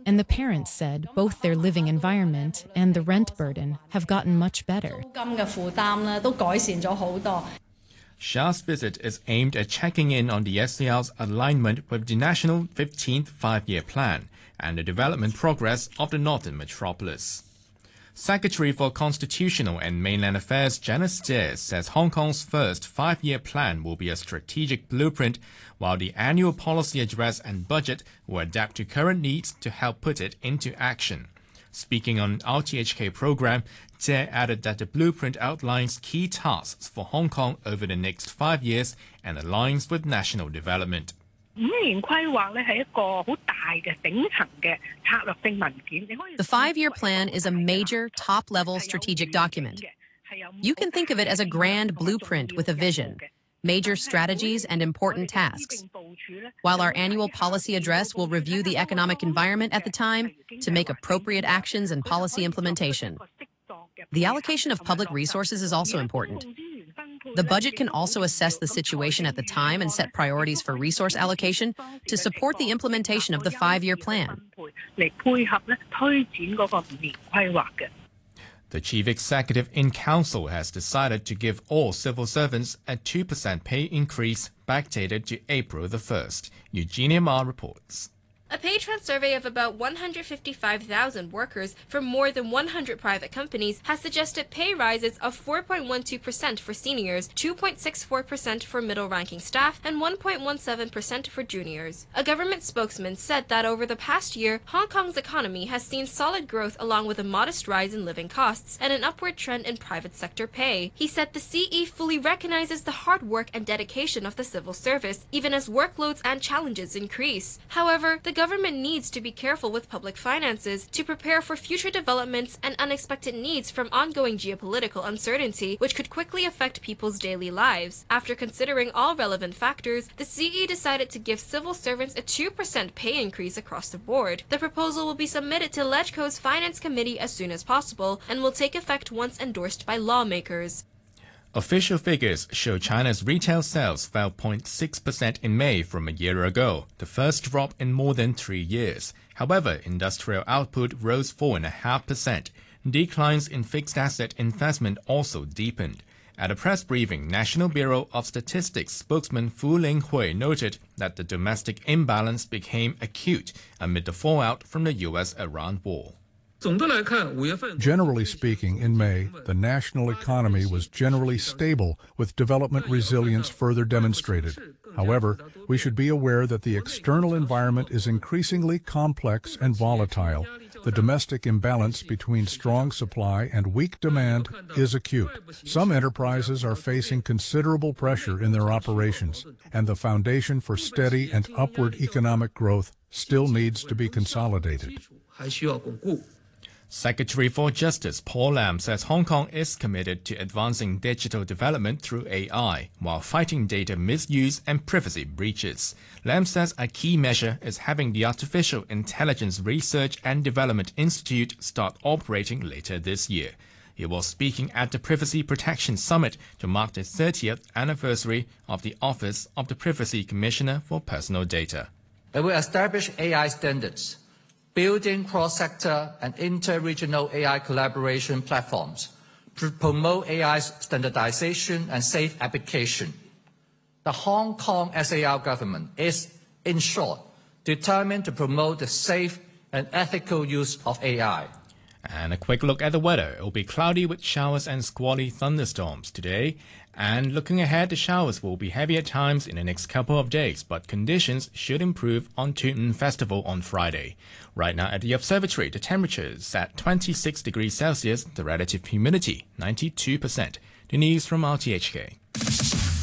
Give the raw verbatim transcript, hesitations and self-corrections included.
And the parents said both their living environment and the rent burden have gotten much better. Xiao's visit is aimed at checking in on the S A L's alignment with the National fifteenth Five-Year Plan and the development progress of the Northern Metropolis. Secretary for Constitutional and Mainland Affairs Janice Jie says Hong Kong's first five-year plan will be a strategic blueprint, while the annual policy address and budget will adapt to current needs to help put it into action. Speaking on R T H K program, Jie added that the blueprint outlines key tasks for Hong Kong over the next five years and aligns with national development. The five-year plan is a major, top-level strategic document. You can think of it as a grand blueprint with a vision, major strategies and important tasks. While our annual policy address will review the economic environment at the time to make appropriate actions and policy implementation. The allocation of public resources is also important. The budget can also assess the situation at the time and set priorities for resource allocation to support the implementation of the five-year plan. The chief executive in council has decided to give all civil servants a two percent pay increase backdated to April the first. Eugenia Ma reports. A pay trend survey of about one hundred fifty-five thousand workers from more than one hundred private companies has suggested pay rises of four point one two percent for seniors, two point six four percent for middle-ranking staff, and one point one seven percent for juniors. A government spokesman said that over the past year, Hong Kong's economy has seen solid growth along with a modest rise in living costs and an upward trend in private sector pay. He said the C E fully recognizes the hard work and dedication of the civil service, even as workloads and challenges increase. However, the government needs to be careful with public finances to prepare for future developments and unexpected needs from ongoing geopolitical uncertainty, which could quickly affect people's daily lives. After considering all relevant factors, the C E decided to give civil servants a two percent pay increase across the board. The proposal will be submitted to LegCo's Finance Committee as soon as possible and will take effect once endorsed by lawmakers. Official figures show China's retail sales fell zero point six percent in May from a year ago, the first drop in more than three years. However, industrial output rose four point five percent. Declines in fixed asset investment also deepened. At a press briefing, National Bureau of Statistics spokesman Fu Linghui noted that the domestic imbalance became acute amid the fallout from the U S Iran war. Generally speaking, in May, the national economy was generally stable, with development resilience further demonstrated. However, we should be aware that the external environment is increasingly complex and volatile. The domestic imbalance between strong supply and weak demand is acute. Some enterprises are facing considerable pressure in their operations, and the foundation for steady and upward economic growth still needs to be consolidated. Secretary for Justice Paul Lam says Hong Kong is committed to advancing digital development through A I while fighting data misuse and privacy breaches. Lam says a key measure is having the Artificial Intelligence Research and Development Institute start operating later this year. He was speaking at the Privacy Protection Summit to mark the thirtieth anniversary of the Office of the Privacy Commissioner for Personal Data. It will establish A I standards, building cross-sector and inter-regional A I collaboration platforms to promote A I's standardization and safe application. The Hong Kong S A R government is, in short, determined to promote the safe and ethical use of A I. And a quick look at the weather. It will be cloudy with showers and squally thunderstorms today. And looking ahead, the showers will be heavy at times in the next couple of days, but conditions should improve on Tuen Festival on Friday. Right now at the observatory, the temperature is at twenty-six degrees Celsius, the relative humidity ninety-two percent. The news from R T H K.